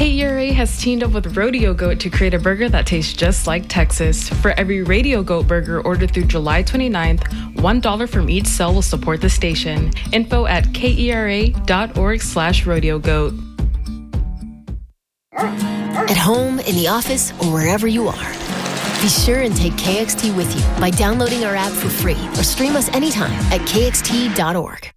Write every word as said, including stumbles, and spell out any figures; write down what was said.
K E R A has teamed up with Rodeo Goat to create a burger that tastes just like Texas. For every Radio Goat burger ordered through July twenty-ninth, one dollar from each sale will support the station. Info at kera.org slash rodeo goat. At home, in the office, or wherever you are, be sure and take K X T with you by downloading our app for free or stream us anytime at k x t dot org.